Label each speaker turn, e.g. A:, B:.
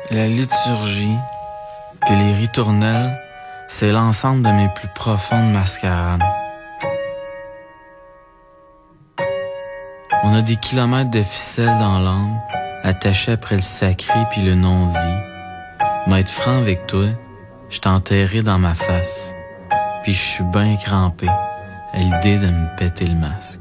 A: La liturgie, puis les ritournelles, c'est l'ensemble de mes plus profondes mascarades. On a des kilomètres de ficelle dans l'âme, attachés après le sacré puis le non-dit. M'être franc avec toi, je t'ai enterré dans ma face, puis je suis ben crampé à l'idée de me péter le masque.